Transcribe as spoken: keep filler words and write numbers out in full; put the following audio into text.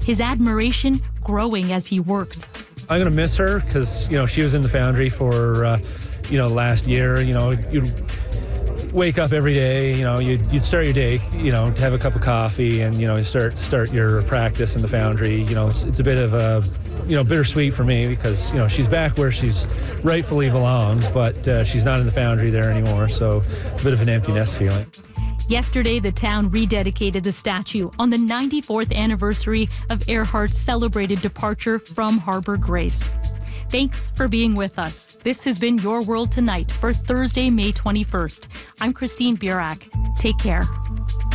his admiration growing as he worked. I'm going to miss her because, you know, she was in the foundry for, uh, you know, last year. You know, you'd wake up every day, you know, you'd, you'd start your day, you know, to have a cup of coffee and, you know, start start your practice in the foundry. You know, it's, it's a bit of a, you know, bittersweet for me because, you know, she's back where she's rightfully belongs, but uh, she's not in the foundry there anymore. So it's a bit of an empty nest feeling. Yesterday, the town rededicated the statue on the ninety-fourth anniversary of Earhart's celebrated departure from Harbor Grace. Thanks for being with us. This has been Your World Tonight for Thursday, May twenty-first. I'm Christine Burak. Take care.